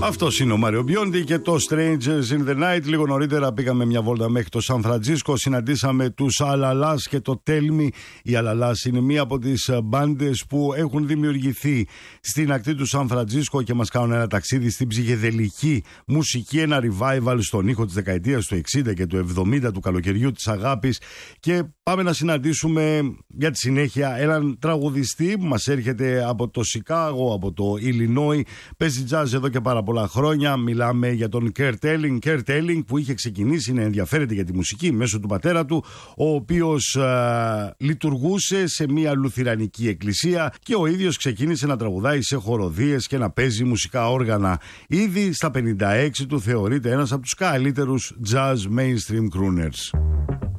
Αυτός είναι ο Μάριο Μπιόντι και το Strangers in the Night. Λίγο νωρίτερα πήγαμε μια βόλτα μέχρι το Σαν Φραντζίσκο. Συναντήσαμε τους Αλαλάς και το Tell Me. Οι Αλαλάς είναι μία από τις μπάντες που έχουν δημιουργηθεί στην ακτή του Σαν Φραντζίσκο και μας κάνουν ένα ταξίδι στην ψυχεδελική μουσική. Ένα revival στον ήχο της δεκαετίας του 60 και του 70, του καλοκαιριού της αγάπης. Και πάμε να συναντήσουμε για τη συνέχεια έναν τραγουδιστή που μας έρχεται από το Σικάγο, από το Illinois. Παίζει jazz εδώ και πάρα πολλά χρόνια. Μιλάμε για τον Kurt Elling που είχε ξεκινήσει να ενδιαφέρεται για τη μουσική μέσω του πατέρα του, ο οποίος λειτουργούσε σε μια λουθυρανική εκκλησία και ο ίδιος ξεκίνησε να τραγουδάει σε χοροδίες και να παίζει μουσικά όργανα. Ήδη στα 56 του θεωρείται ένας από τους καλύτερους jazz mainstream crooners.